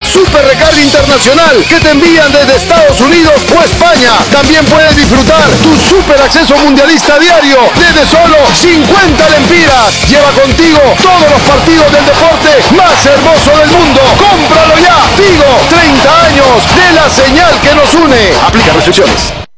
Super Recarga Internacional que te envían desde Estados Unidos o España. También puedes disfrutar tu super acceso mundialista diario desde solo 50 lempiras. Lleva contigo todos los partidos del deporte más hermoso del mundo. ¡Cómpralo ya! Tigo, 30 años de la señal que nos une. Aplica restricciones.